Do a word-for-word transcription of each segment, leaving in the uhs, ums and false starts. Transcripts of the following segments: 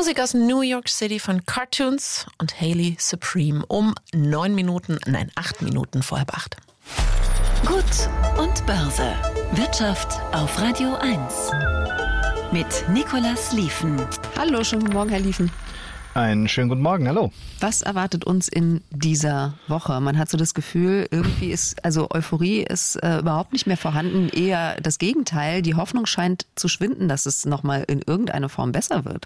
Musik aus New York City von Cartoons und Hailey Supreme um neun Minuten, nein, acht Minuten vor halb acht. Gut und Börse. Wirtschaft auf Radio eins. Mit Nicolas Lieven. Hallo, schönen guten Morgen, Herr Lieven. Einen schönen guten Morgen, hallo. Was erwartet uns in dieser Woche? Man hat so das Gefühl, irgendwie ist, also Euphorie ist äh, überhaupt nicht mehr vorhanden, eher das Gegenteil. Die Hoffnung scheint zu schwinden, dass es nochmal in irgendeiner Form besser wird.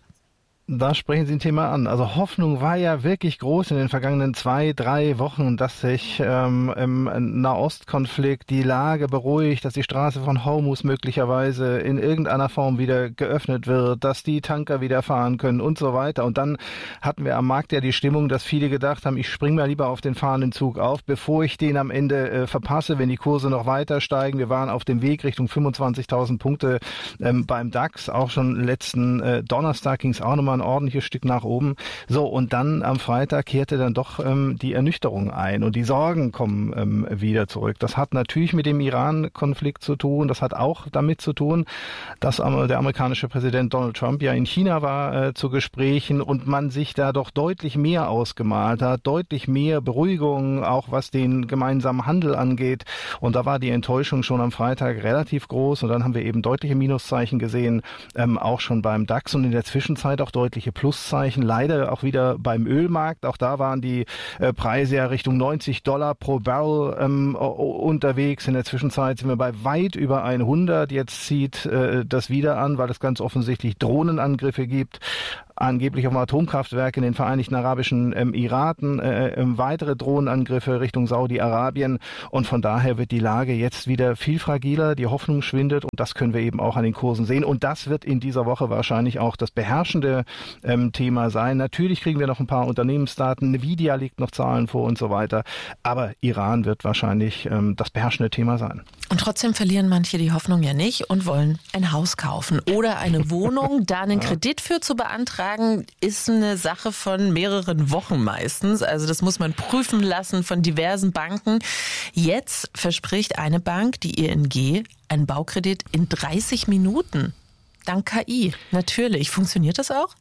Da sprechen Sie ein Thema an. Also Hoffnung war ja wirklich groß in den vergangenen zwei, drei Wochen, dass sich ähm, im Nahostkonflikt die Lage beruhigt, dass die Straße von Hormuz möglicherweise in irgendeiner Form wieder geöffnet wird, dass die Tanker wieder fahren können und so weiter. Und dann hatten wir am Markt ja die Stimmung, dass viele gedacht haben, ich springe mal lieber auf den fahrenden Zug auf, bevor ich den am Ende äh, verpasse, wenn die Kurse noch weiter steigen. Wir waren auf dem Weg Richtung fünfundzwanzigtausend Punkte ähm, beim DAX. Auch schon letzten äh, Donnerstag ging es auch nochmal ein ordentliches Stück nach oben. So, und dann am Freitag kehrte dann doch ähm, die Ernüchterung ein und die Sorgen kommen ähm, wieder zurück. Das hat natürlich mit dem Iran-Konflikt zu tun. Das hat auch damit zu tun, dass ähm, der amerikanische Präsident Donald Trump ja in China war äh, zu Gesprächen und man sich da doch deutlich mehr ausgemalt hat, deutlich mehr Beruhigung, auch was den gemeinsamen Handel angeht. Und da war die Enttäuschung schon am Freitag relativ groß und dann haben wir eben deutliche Minuszeichen gesehen, ähm, auch schon beim DAX und in der Zwischenzeit auch deutliche Pluszeichen, leider auch wieder beim Ölmarkt. Auch da waren die äh, Preise ja Richtung neunzig Dollar pro Barrel ähm, unterwegs. In der Zwischenzeit sind wir bei weit über hundert. Jetzt zieht äh, das wieder an, weil es ganz offensichtlich Drohnenangriffe gibt. Angeblich auf Atomkraftwerke in den Vereinigten Arabischen Emiraten, äh, äh, weitere Drohnenangriffe Richtung Saudi-Arabien und von daher wird die Lage jetzt wieder viel fragiler, die Hoffnung schwindet und das können wir eben auch an den Kursen sehen und das wird in dieser Woche wahrscheinlich auch das beherrschende ähm, Thema sein. Natürlich kriegen wir noch ein paar Unternehmensdaten, Nvidia legt noch Zahlen vor und so weiter, aber Iran wird wahrscheinlich ähm, das beherrschende Thema sein. Und trotzdem verlieren manche die Hoffnung ja nicht und wollen ein Haus kaufen oder eine Wohnung. Da einen Kredit für zu beantragen, ist eine Sache von mehreren Wochen meistens. Also das muss man prüfen lassen von diversen Banken. Jetzt verspricht eine Bank, die I N G, einen Baukredit in dreißig Minuten. Dank K I. Natürlich. Funktioniert das auch?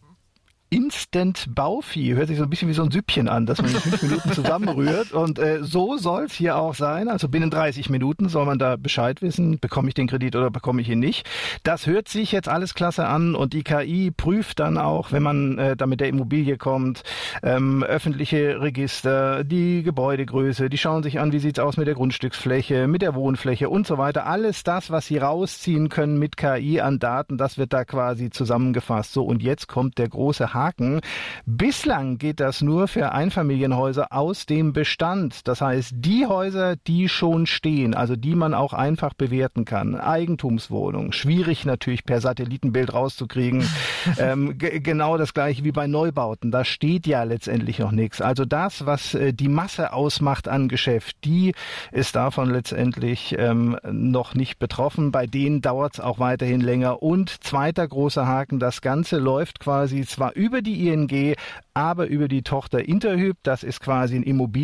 Instant Bauvieh. Hört sich so ein bisschen wie so ein Süppchen an, das man in fünf Minuten zusammenrührt. Und äh, so soll es hier auch sein. Also binnen dreißig Minuten soll man da Bescheid wissen, bekomme ich den Kredit oder bekomme ich ihn nicht. Das hört sich jetzt alles klasse an und die K I prüft dann auch, wenn man äh, da mit der Immobilie kommt, ähm, öffentliche Register, die Gebäudegröße, die schauen sich an, wie sieht's aus mit der Grundstücksfläche, mit der Wohnfläche und so weiter. Alles das, was sie rausziehen können mit K I an Daten, das wird da quasi zusammengefasst. So, und jetzt kommt der große Haken. Bislang geht das nur für Einfamilienhäuser aus dem Bestand. Das heißt, die Häuser, die schon stehen, also die man auch einfach bewerten kann. Eigentumswohnungen, schwierig natürlich per Satellitenbild rauszukriegen. ähm, g- genau das gleiche wie bei Neubauten. Da steht ja letztendlich noch nichts. Also das, was äh, die Masse ausmacht an Geschäft, die ist davon letztendlich ähm, noch nicht betroffen. Bei denen dauert es auch weiterhin länger. Und zweiter großer Haken, das Ganze läuft quasi zwar über die I N G, aber über die Tochter Interhyp, das ist quasi ein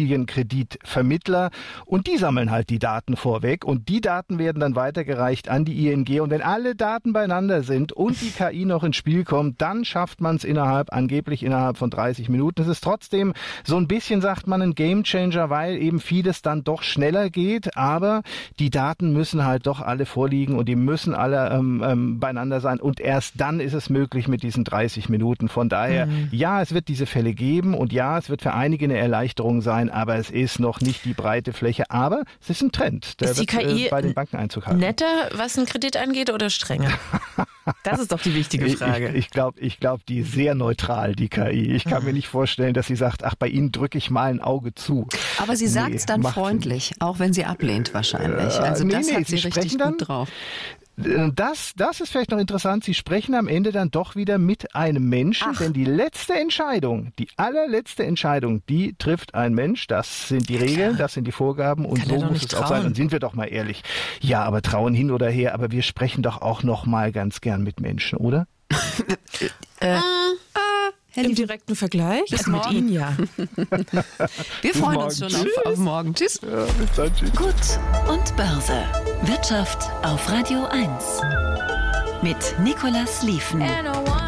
Immobilienkreditvermittler und die sammeln halt die Daten vorweg und die Daten werden dann weitergereicht an die I N G und wenn alle Daten beieinander sind und die K I noch ins Spiel kommt, dann schafft man es innerhalb, angeblich innerhalb von dreißig Minuten. Es ist trotzdem so ein bisschen, sagt man, ein Gamechanger, weil eben vieles dann doch schneller geht, aber die Daten müssen halt doch alle vorliegen und die müssen alle ähm, ähm, beieinander sein und erst dann ist es möglich mit diesen dreißig Minuten. Von daher, mhm. ja, es wird diese Fälle geben und ja, es wird für einige eine Erleichterung sein, aber es ist noch nicht die breite Fläche, aber es ist ein Trend, der ist die wird K I äh, bei den Banken Einzug halten. Netter, was einen Kredit angeht oder strenger? Das ist doch die wichtige Frage. Ich, ich glaube, ich glaub, die ist sehr neutral, die K I. Ich kann mir nicht vorstellen, dass sie sagt, ach, bei Ihnen drücke ich mal ein Auge zu. Aber sie sagt es nee, dann freundlich, auch wenn sie ablehnt wahrscheinlich. Also nee, das nee, hat sie, sie richtig dann, gut drauf. Das, das ist vielleicht noch interessant. Sie sprechen am Ende dann doch wieder mit einem Menschen, Ach. denn die letzte Entscheidung, die allerletzte Entscheidung, die trifft ein Mensch. Das sind die Regeln, das sind die Vorgaben und so muss es trauen. auch sein. Und sind wir doch mal ehrlich. Ja, aber trauen hin oder her, aber wir sprechen doch auch noch mal ganz gern mit Menschen, oder? äh, äh, Im direkten Vergleich? Bis also mit Ihnen, ja. Wir freuen uns schon auf, auf morgen. Tschüss. Ja, bis dann, tschüss. Gut und Börse. Wirtschaft auf Radio eins. Mit Nicolas Lieven.